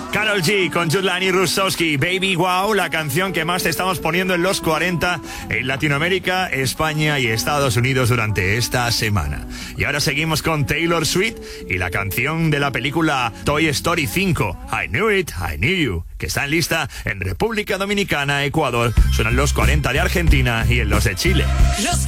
Karol G con Jutlani Rusowski, Baby Wow, la canción que más te estamos poniendo en los 40 en Latinoamérica, España y Estados Unidos durante esta semana. Y ahora seguimos con Taylor Swift y la canción de la película Toy Story 5, I Knew It, I Knew You, que está en lista en República Dominicana, Ecuador, suenan los 40 de Argentina y en los de Chile. Los